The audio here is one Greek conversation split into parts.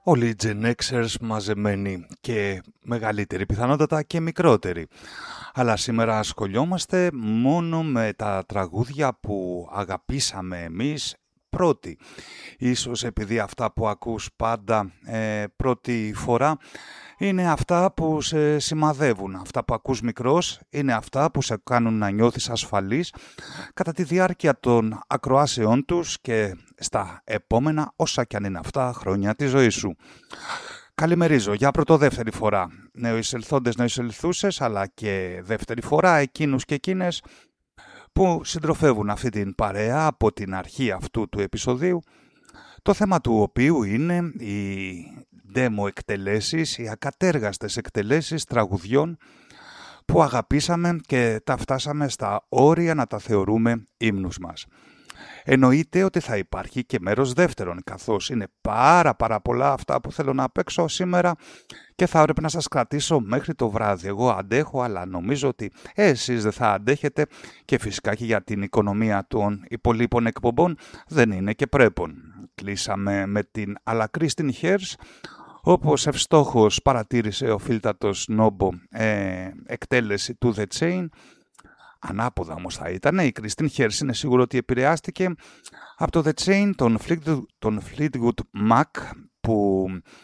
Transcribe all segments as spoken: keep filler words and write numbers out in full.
όλοι οι Gen Xers μαζεμένοι και μεγαλύτεροι πιθανότατα και μικρότεροι. Αλλά σήμερα ασχολιόμαστε μόνο με τα τραγούδια που αγαπήσαμε εμείς πρώτοι. Ίσως επειδή αυτά που ακούς πάντα ε, πρώτη φορά είναι αυτά που σε σημαδεύουν. Αυτά που ακούς μικρός είναι αυτά που σε κάνουν να νιώθεις ασφαλής κατά τη διάρκεια των ακροάσεών τους και στα επόμενα όσα κι αν είναι αυτά χρόνια της ζωής σου. Καλημερίζω για πρωτοδεύτερη φορά νεοεισελθόντες, νεοεισελθούσες, αλλά και δεύτερη φορά εκείνους και εκείνες που συντροφεύουν αυτή την παρέα από την αρχή αυτού του επεισοδίου, το θέμα του οποίου είναι οι demo εκτελέσεις, οι ακατέργαστες εκτελέσεις τραγουδιών που αγαπήσαμε και τα φτάσαμε στα όρια να τα θεωρούμε ύμνους μας. Εννοείται ότι θα υπάρχει και μέρος δεύτερον, καθώς είναι πάρα πάρα πολλά αυτά που θέλω να παίξω σήμερα και θα έπρεπε να σας κρατήσω μέχρι το βράδυ. Εγώ αντέχω, αλλά νομίζω ότι εσείς δεν θα αντέχετε και φυσικά και για την οικονομία των υπολείπων εκπομπών δεν είναι και πρέπον. Κλείσαμε με την αλλά Κρίστιν Χέρς, όπως ευστόχως παρατήρησε ο φίλτατος Νόμπο, ε, εκτέλεση του The Chain. Ανάποδα όμως θα ήταν. Η Κριστίν Χέρς είναι σίγουρο ότι επηρεάστηκε από το The Chain, τον Fleetwood, τον Fleetwood Mac, που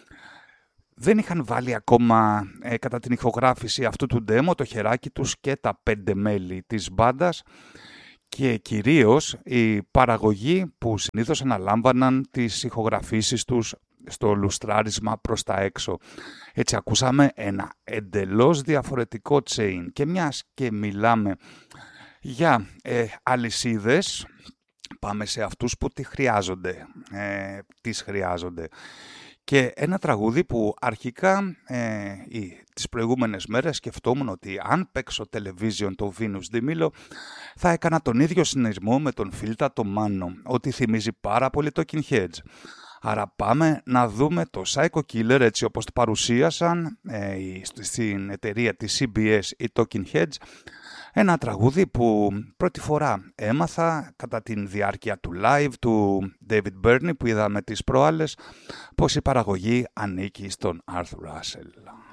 δεν είχαν βάλει ακόμα ε, κατά την ηχογράφηση αυτού του demo το χεράκι τους και τα πέντε μέλη της μπάντας και κυρίως η παραγωγή που συνήθως αναλάμβαναν τις ηχογραφήσεις τους στο λουστράρισμα προς τα έξω. Έτσι ακούσαμε ένα εντελώς διαφορετικό Chain και μιας και μιλάμε για ε, αλυσίδες, πάμε σε αυτούς που τη χρειάζονται, ε, τις χρειάζονται. Και ένα τραγούδι που αρχικά ε, οι, τις προηγούμενες μέρες σκεφτόμουν ότι αν παίξω television το Venus de Milo θα έκανα τον ίδιο συνειρμό με τον φίλτα το Μάνο, ότι θυμίζει πάρα πολύ το Talking Heads. Άρα πάμε να δούμε το Psycho Killer έτσι όπως το παρουσίασαν ε, στην εταιρεία της σι μπι ες οι Talking Heads. Ένα τραγούδι που πρώτη φορά έμαθα κατά την διάρκεια του live του David Byrne που είδαμε τις προάλλες πως η παραγωγή ανήκει στον Arthur Russell.